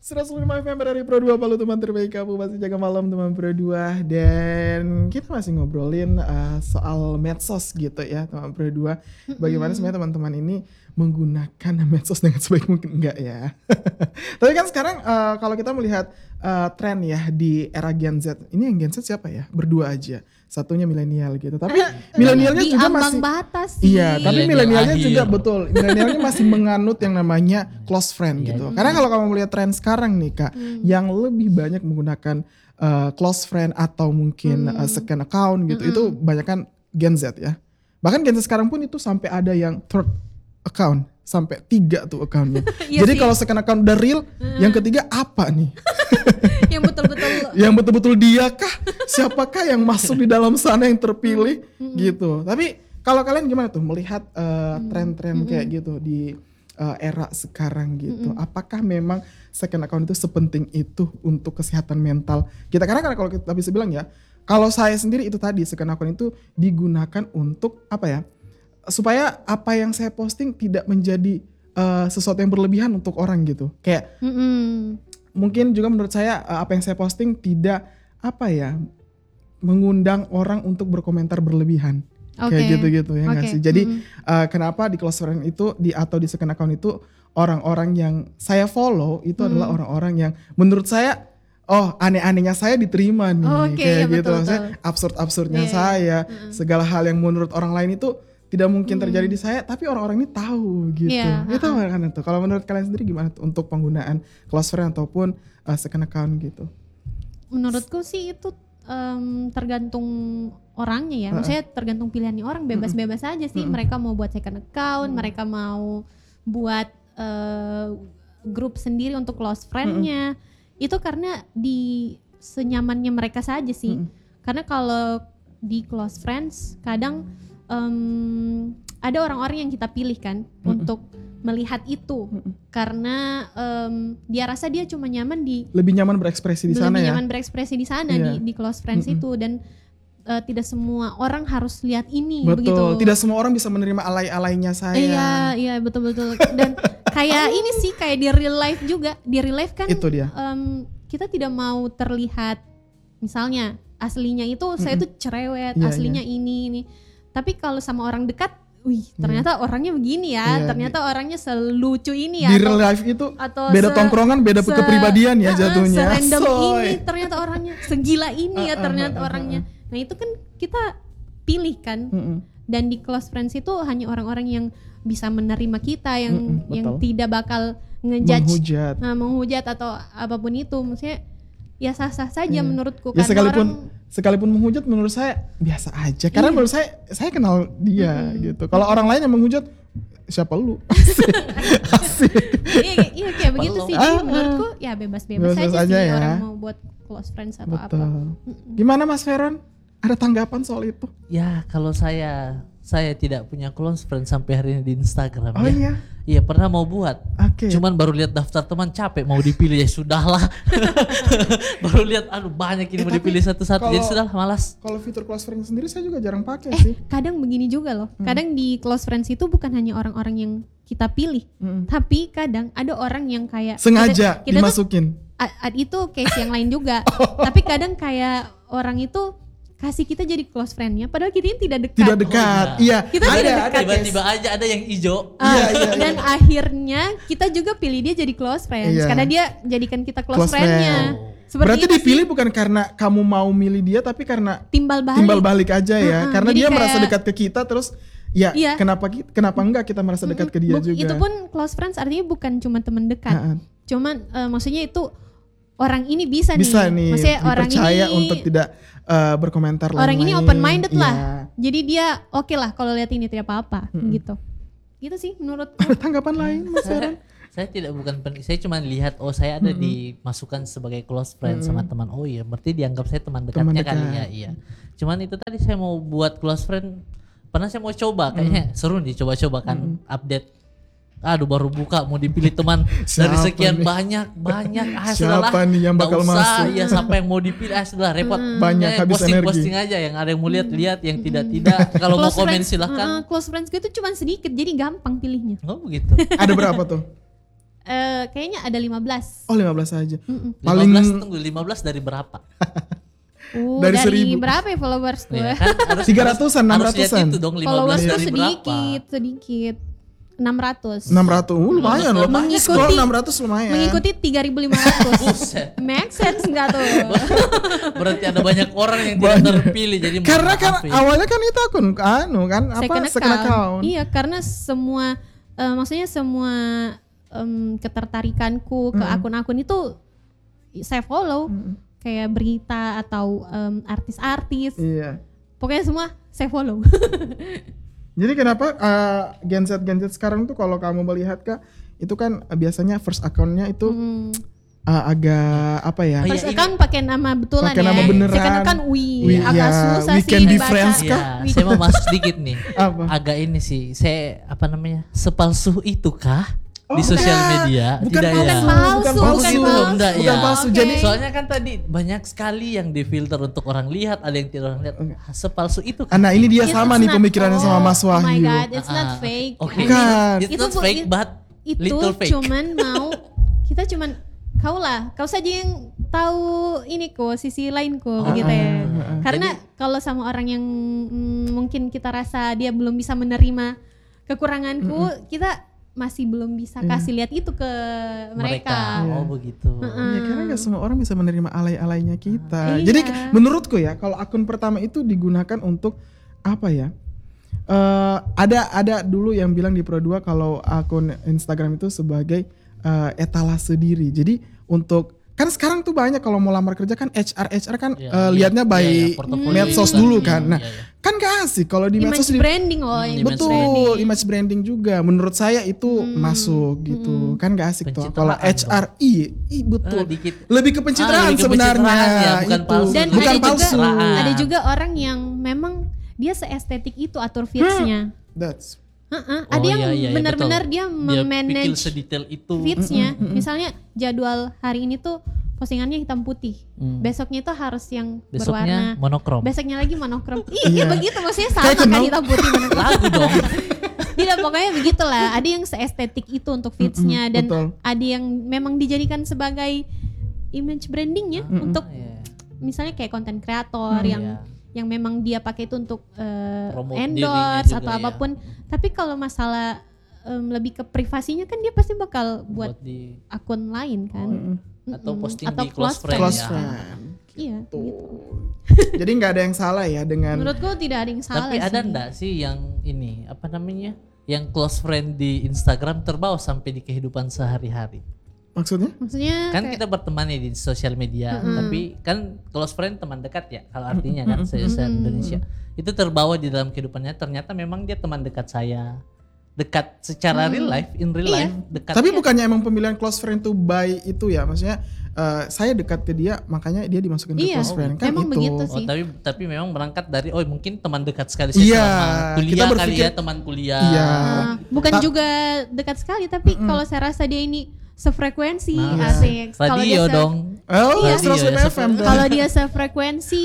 105 FM dari Pro 2 Palu, teman terbaik kamu masih jaga malam teman Pro 2. Dan kita masih ngobrolin soal medsos gitu ya teman Pro 2. Bagaimana sebenarnya teman-teman ini menggunakan medsos dengan sebaik mungkin, enggak ya. Tapi kan sekarang kalau kita melihat tren ya di era Gen Z, ini yang Gen Z siapa ya? Berdua aja, satunya milenial gitu. Tapi milenialnya juga masih batas sih. Iya, tapi milenialnya juga betul. Milenialnya masih menganut yang namanya close friend gitu. Karena kalau kamu melihat tren sekarang nih Kak, yang lebih banyak menggunakan close friend atau mungkin second account gitu, itu banyak kan Gen Z ya. Bahkan Gen Z sekarang pun itu sampai ada yang third account, sampai 3 tuh accountnya. Jadi kalau second account udah real, yang ketiga apa nih? Yang betul-betul yang betul-betul dia kah? Siapakah yang masuk di dalam sana yang terpilih gitu. Tapi kalau kalian gimana tuh melihat tren-tren kayak gitu di era sekarang gitu? Apakah memang second account itu sepenting itu untuk kesehatan mental kita? Karena kalau kita bisa bilang ya, kalau saya sendiri itu tadi second account itu digunakan untuk apa ya? Supaya apa yang saya posting tidak menjadi sesuatu yang berlebihan untuk orang gitu. Kayak mungkin juga menurut saya apa yang saya posting tidak apa ya, mengundang orang untuk berkomentar berlebihan. Kayak gitu-gitu ya nggak sih. Jadi kenapa di close friend itu atau di second account itu orang-orang yang saya follow itu adalah orang-orang yang menurut saya aneh-anehnya saya diterima nih, kayak gitu. Maksudnya absurd-absurdnya saya, segala hal yang menurut orang lain itu tidak mungkin terjadi di saya, tapi orang-orang ini tahu gitu. Itu kan itu. Kalau menurut kalian sendiri gimana tuh untuk penggunaan close friend ataupun second account gitu? Menurutku sih itu tergantung orangnya ya. Maksudnya tergantung pilihannya orang, bebas-bebas aja sih. Mereka mau buat second account, mereka mau buat grup sendiri untuk close friend-nya. Itu karena di senyamannya mereka saja sih. Karena kalau di close friends kadang ada orang-orang yang kita pilih kan untuk melihat itu karena dia rasa dia cuma nyaman lebih nyaman berekspresi di sana ya. Lebih nyaman berekspresi di sana di close friends itu, dan tidak semua orang harus lihat ini. Betul. Begitu. Tidak semua orang bisa menerima alay-alaynya saya. Iya betul-betul. Dan kayak ini sih kayak di real life juga. Di real life kan itu dia. Kita tidak mau terlihat misalnya aslinya itu saya tuh cerewet, aslinya ini. Tapi kalau sama orang dekat, ternyata orangnya begini ya, ternyata orangnya selucu ini ya. Di real life itu beda tongkrongan, beda kepribadian ya jatuhnya. Serandom ini ternyata orangnya, segila ini ya ternyata orangnya. Nah itu kan kita pilih kan. Dan di close friends itu hanya orang-orang yang bisa menerima kita, yang tidak bakal ngejudge, menghujat atau apapun itu. Maksudnya ya sah-sah saja menurutku. Ya sekalipun menghujat menurut saya biasa aja. Karena menurut saya kenal dia gitu. Kalau orang lain yang menghujat, siapa lu? Asik. Iya kayak begitu sih. Jadi menurutku ya bebas-bebas aja sih ya. Orang mau buat close friends atau apa. Gimana Mas Veron? Ada tanggapan soal itu? Ya kalau saya tidak punya close friend sampai hari ini di Instagram. Oh iya? Iya pernah mau buat, cuman baru lihat daftar teman capek mau dipilih ya sudahlah. Baru lihat banyak ini mau dipilih satu-satu jadi sudahlah malas. Kalau fitur close friend sendiri saya juga jarang pakai sih. Kadang begini juga loh, kadang di close friends itu bukan hanya orang-orang yang kita pilih, tapi kadang ada orang yang kayak sengaja kita dimasukin. Itu case yang lain juga. Tapi kadang kayak orang itu kasih kita jadi close friend-nya padahal kita ini tidak dekat. Tidak dekat. Iya. Kita tidak dekat. Tiba-tiba aja ada yang hijau. Dan akhirnya kita juga pilih dia jadi close friends karena dia jadikan kita close friend-nya. Berarti dipilih bukan karena kamu mau milih dia tapi karena timbal balik aja ya. Karena dia merasa dekat ke kita terus kenapa enggak kita merasa dekat ke dia juga. Itu pun close friends artinya bukan cuma teman dekat. Cuman maksudnya itu orang ini bisa nih maksudnya orang ini untuk tidak berkomentar orang ini open minded lah. Jadi dia oke lah kalau lihat ini tidak apa-apa gitu. Gitu sih menurutku. Ada tanggapan lain Mas Veron? Saya saya cuma lihat saya ada dimasukkan sebagai close friend sama teman. Oh iya, berarti dianggap saya teman dekatnya kali ya. Iya. Cuman itu tadi saya mau buat close friend, pernah saya mau coba kayaknya seru nih coba-coba kan update. Baru buka mau dipilih teman dari sekian banyak. Siapa nih yang bakal masuk? Ya sampai yang mau dipilih sudah repot. Banyak habis energi. Posting aja yang ada yang mau lihat yang tidak. Kalau mau komen silahkan. Close friends gue itu cuma sedikit jadi gampang pilihnya. Oh begitu. Ada berapa tuh? Kayaknya ada 15. Oh 15 aja. 15 dari berapa? Dari 1000. Berapa ya followers gue? Ya, kan harus 300-an, harus lihat 600-an. itu dong 15 Followers gue dari sedikit. 600. 600, lumayan loh. Mengikuti- Scroll 600 lumayan. Mengikuti 3.500. Buset. Make sense enggak tuh? Berarti ada banyak orang yang tidak Banyak. terpilih jadi mohon Karena kan maaf ya. awalnya kan itu akun second account. Iya, karena semua maksudnya semua ketertarikanku ke akun-akun itu saya follow. Kayak berita atau artis-artis. Iya. Pokoknya semua saya follow. Jadi kenapa Gen Z sekarang tuh kalau kamu melihat Kak, itu kan biasanya first account-nya itu agak apa ya? Oh, iya, First ini- account pakai nama betulan Pakai ya. nama beneran. Second account agak susah we sih can be dibaca. friends Ya, kah? saya mau masuk sedikit nih. Apa? Agak ini sih, saya sepalsu itu kah di Oh, sosial enggak. media? Bukan Tidak palsu, ya? Bukan palsu. Enggak Bukan ya. palsu. Oke. Jadi Soalnya kan tadi banyak sekali yang difilter untuk orang lihat, ada yang tidak orang lihat. Sepalsu itu kan? nah ini dia It's sama nih not- pemikirannya sama Mas Oh my Wahyu. god, it's not fake. Oke. I mean, Bukan. It's not fake but itu little fake. cuman kita cuman kau saja yang tahu ini kok sisi lain kok begitu ya. Karena kalau sama orang yang mungkin kita rasa dia belum bisa menerima kekuranganku, kita masih belum bisa kasih lihat itu ke mereka. Oh begitu. Ya karena gak semua orang bisa menerima alay-alaynya kita. Iya. Jadi menurutku ya kalau akun pertama itu digunakan untuk apa ya? Ada dulu yang bilang di Pro 2 kalau akun Instagram itu sebagai etalase diri. Jadi untuk kan sekarang tuh banyak kalau mau lamar kerja kan HR kan Iya, lihatnya by iya, portofolio medsos gitu kan. dulu Iya, kan. Nah, iya, iya. kan gak asik kalau di medsos Image branding loh. Image betul, branding. image branding juga. Menurut saya itu masuk gitu. Kan gak asik tuh. Kalau Pencitraan HR betul. Dikit. Lebih ke pencitraan lebih ke sebenarnya. pencitraan ya, bukan itu. palsu. Dan bukan ada palsu. juga ada juga orang yang memang dia seestetik itu atur feeds-nya. That's Ada Oh, yang iya, benar-benar betul. dia Dia pikir memanage sedetail itu. feeds-nya. Misalnya jadwal hari ini tuh postingannya hitam putih. Besoknya itu harus yang Besoknya berwarna. monokrom. Besoknya lagi monokrom. Iya begitu maksudnya sama Kayak kan kenal. hitam putih monokrom. Lagu dong. Tidak pokoknya begitulah. Ada yang seestetik itu untuk feeds-nya dan betul. ada yang memang dijadikan sebagai image brandingnya untuk Iya. misalnya kayak konten kreator Iya. yang memang dia pakai itu untuk Promote endorse dirinya atau juga, apapun. Tapi kalau masalah lebih ke privasinya kan dia pasti bakal buat di akun lain kan. atau posting Atau di close friend close ya. friend. Iya. Tuh. Gitu. Jadi nggak ada yang salah ya dengan Menurutku tidak ada yang salah. Tapi ada sih. enggak sih yang ini apa namanya? Yang close friend di Instagram terbawa sampai di kehidupan sehari-hari. maksudnya? Maksudnya Kan kayak- kita berteman nih di sosial media, tapi kan close friend teman dekat ya. Kalau artinya kan saya Indonesia itu terbawa di dalam kehidupannya. Ternyata memang dia teman dekat saya, dekat secara real life, in real Iya. life, dekat. Tapi bukannya emang pemilihan close friend tuh by itu ya? Maksudnya saya dekat ke dia makanya dia dimasukin ke Iya, close friend kan memang itu. begitu Oh, sih. tapi memang berangkat dari mungkin teman dekat sekali saya Iya, selama kita kuliah kali berpikir- ya, teman kuliah. Iya. Bukan juga dekat sekali tapi kalau saya rasa dia ini sefrekuensi Nah, asik. Kalau dia Radio dong. Oh, Iya. 105 Radio, FM dong. kalau dia sefrekuensi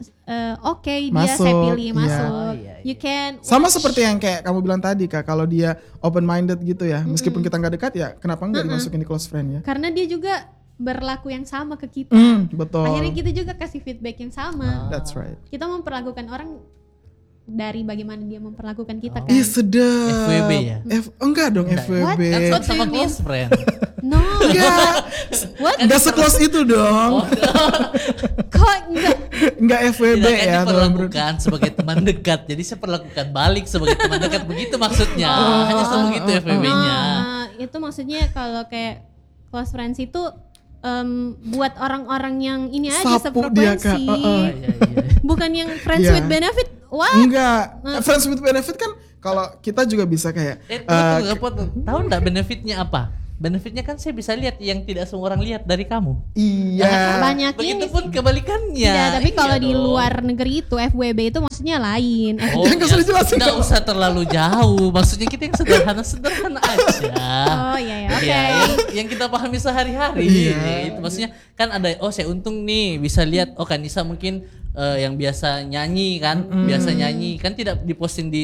oke, dia saya Masuk, pilih iya. masuk. Iya, You can Sama seperti yang kayak kamu bilang tadi Kak, kalau dia open minded gitu ya, meskipun kita nggak dekat ya, kenapa nggak dimasukin di close friend ya? karena dia juga berlaku yang sama ke kita. Betul. Akhirnya kita juga kasih feedback yang sama. That's right. Kita memperlakukan orang dari bagaimana dia memperlakukan kita kan. Ih sedap. FWB ya? Enggak dong FWB. Kan What sama do you mean? close friend. No, Enggak. what? Enggak se-close itu dong. Kok enggak? Enggak FWB Tidak kan ya teman bro. diperlakukan sebagai teman dekat. Jadi saya perlakukan balik sebagai teman dekat. Begitu maksudnya. Hanya selalu gitu FWB-nya. Itu maksudnya kalau kayak close friends itu buat orang-orang yang ini aja Sapu dia, Kak. sefrekuensi. Iya, iya. Bukan yang friends Iya. with benefit. What? Enggak. Friends with benefit kan kalau kita juga bisa kayak Tunggu, tahu enggak benefitnya apa? Benefitnya kan saya bisa lihat yang tidak semua orang lihat dari kamu. iya. Banyak ini Begitupun kebalikannya. Tidak, tapi Iya kalau di dong. luar negeri itu FWB itu maksudnya lain. Oh, Jangan usah dijelasin Nggak dong. usah terlalu jauh. Maksudnya kita yang sederhana aja. Oh iya ya, oke. Ya, yang kita pahami sehari-hari. Iya. Itu maksudnya kan ada saya untung nih bisa lihat Kanisa mungkin yang biasa nyanyi kan, biasa nyanyi kan tidak diposting di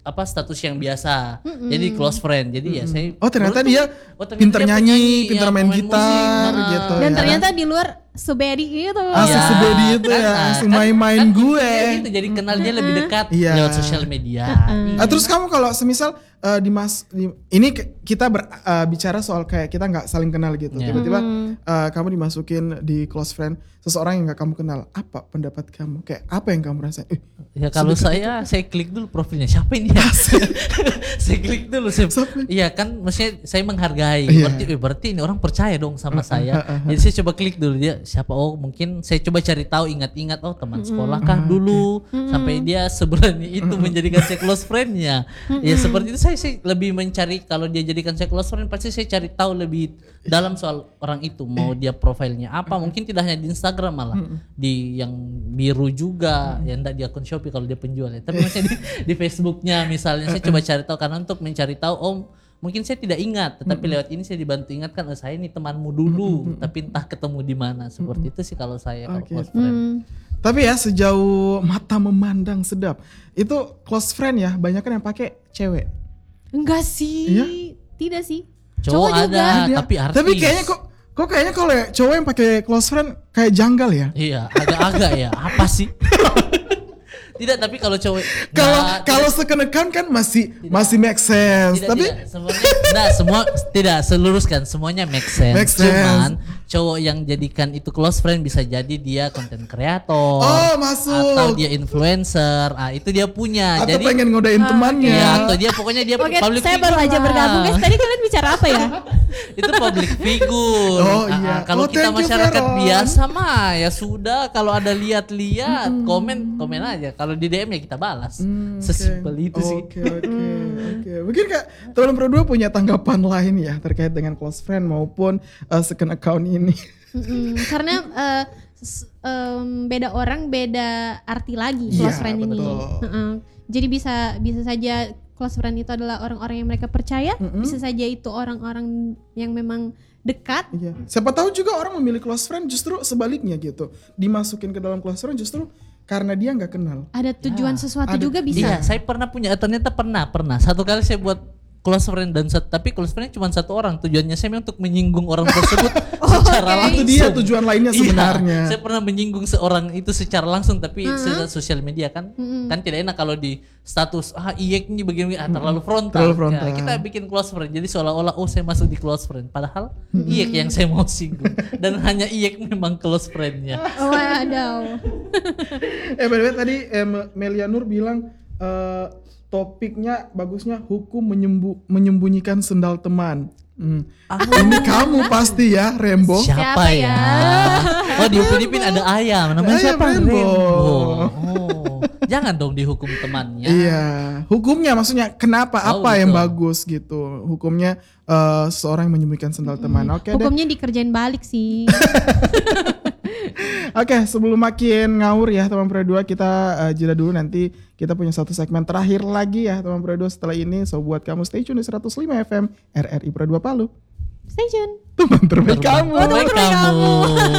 apa status yang biasa. Jadi close friend. Jadi ya saya ternyata dia ternyata pinter dia nyanyi, penyanyi, pinter ya, main pemain gitar musik, gitu. Dan ya. ternyata di luar sebedi itu. Asik Ya, sebedi itu kan, ya, nah, si main-main gue. Iya gitu, jadi kenal dia lebih dekat Iya. lewat sosial media. Terus kamu kalau semisal ini kita bicara soal kayak kita nggak saling kenal gitu, Yeah. tiba-tiba kamu dimasukin di close friend seseorang yang nggak kamu kenal, apa pendapat kamu? Kayak apa yang kamu rasain? Ya kalau saya klik dulu profilnya siapa ini ya. Saya klik dulu. Iya kan, maksudnya saya menghargai. Iya. Berarti ini orang percaya dong sama saya. Jadi saya coba klik dulu dia siapa. Oh mungkin saya coba cari tahu, ingat-ingat teman sekolah kah dulu sampai dia sebenarnya itu menjadikan saya close friendnya. Ya seperti itu saya lebih mencari, kalau dia jadikan saya close friend pasti saya cari tahu lebih dalam soal orang itu, mau dia profilnya apa, mungkin tidak hanya di Instagram malah di yang biru juga, ya enggak di akun Shopee kalau dia penjual ya, tapi maksudnya di Facebooknya misalnya saya coba cari tahu, karena untuk mencari tahu mungkin saya tidak ingat, tetapi lewat ini saya dibantu ingatkan, saya ini temanmu dulu, tapi entah ketemu di mana, seperti itu sih kalau saya kalau close friend. Tapi ya sejauh mata memandang sedap, itu close friend ya banyak kan yang pakai cewek. Enggak sih. Iya? Tidak sih. Cowok ada, tapi artis. Tapi kayaknya kok kayaknya kalau cowok yang pakai close friend kayak janggal ya. Iya, agak-agak ya. Apa sih? Tidak, tapi kalau cowok kalau sekenekan kan masih make sense. Tapi seluruskan semuanya make sense. Cuman cowok yang jadikan itu close friend bisa jadi dia content creator. Masuk. Atau dia influencer. Itu dia punya. Atau jadi pengen ngodain temannya. Ya, atau dia pokoknya dia Oke, public saya figure baru aja lah. bergabung guys. Tadi kalian bicara apa ya? Itu public figure. Oh, iya. Kalau kita thank you, masyarakat Veron. biasa mah ya sudah, kalau ada lihat-lihat komen aja. Kalau di DM ya kita balas. Sesimpel itu sih. Oke. Mungkin Kak teman berdua punya tanggapan lain ya terkait dengan close friend maupun second account ini. Karena beda orang beda arti lagi Iya, close friend ini. betul. Jadi bisa saja close friend itu adalah orang-orang yang mereka percaya, bisa saja itu orang-orang yang memang dekat. Iya. Siapa tahu juga orang memilih close friend justru sebaliknya gitu. Dimasukin ke dalam close friend justru karena dia nggak kenal. Ada tujuan sesuatu ada. juga bisa. Iya, saya ternyata pernah. Satu kali saya buat close friend tapi close friend cuma satu orang. Tujuannya saya memang untuk menyinggung orang tersebut secara langsung. Itu dia tujuan lainnya sebenarnya. Iya, saya pernah menyinggung seorang itu secara langsung, tapi secara sosial media kan tidak enak kalau di status iyek ini begini terlalu frontal. Ya, kita bikin close friend jadi seolah-olah saya masuk di close friend, padahal iyek yang saya mau singgung dan hanya iyek memang close friendnya. Waduh. By the way tadi Melia Nur bilang topiknya bagusnya hukum menyembunyikan sendal teman. Ini kamu pasti ya, Rembo. Siapa ya? Di Upin Ipin ada ayam, namanya siapa? Rembo. Jangan dong dihukum temannya. Iya, hukumnya maksudnya kenapa? Apa yang bagus gitu? Hukumnya seorang yang menyembunyikan sendal teman. Oke deh. Hukumnya dikerjain balik sih. Oke, sebelum makin ngawur ya teman Pro 2, kita jeda dulu, nanti kita punya satu segmen terakhir lagi ya teman Pro 2 setelah ini. So buat kamu stay tune di 105 FM RRI Pro 2 Palu. Stay tune. Teman terbaik kamu. Teman terbaik kamu.